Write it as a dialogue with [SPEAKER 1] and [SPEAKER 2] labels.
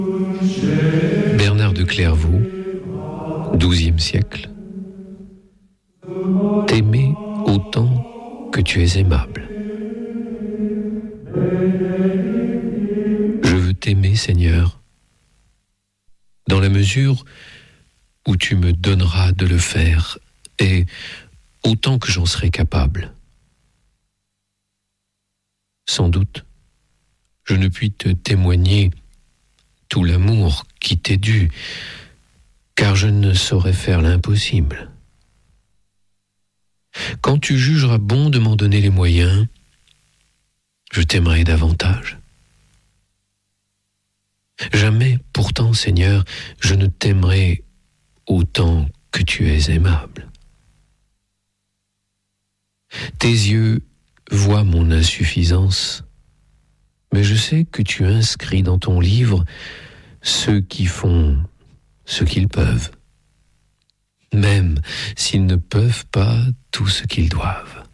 [SPEAKER 1] Bernard de Clairvaux, XIIe siècle. T'aimer autant que tu es aimable. Je veux t'aimer, Seigneur, dans la mesure où tu me donneras de le faire, et autant que j'en serai capable. Sans doute, je ne puis te témoigner tout l'amour qui t'est dû, car je ne saurais faire l'impossible. Quand tu jugeras bon de m'en donner les moyens, je t'aimerai davantage. Jamais, pourtant, Seigneur, je ne t'aimerai autant que tu es aimable. Tes yeux voient mon insuffisance, mais je sais que tu inscris dans ton livre ceux qui font ce qu'ils peuvent, même s'ils ne peuvent pas tout ce qu'ils doivent.